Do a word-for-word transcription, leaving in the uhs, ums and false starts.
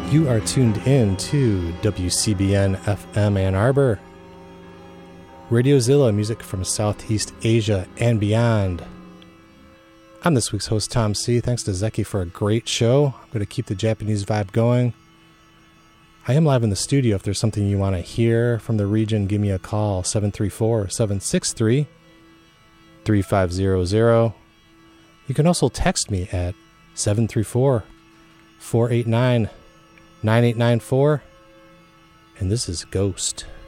You are tuned in to W C B N F M Ann Arbor, Radiozilla, music from Southeast Asia and beyond. I'm this week's host, Tom C. Thanks to Zeki for a great show. I'm going to keep the Japanese vibe going. I am live in the studio. If there's something you want to hear from the region, give me a call, seven three four, seven six three, three five zero zero. You can also text me at seven three four, four eight nine, nine eight nine four. And this is Ghost.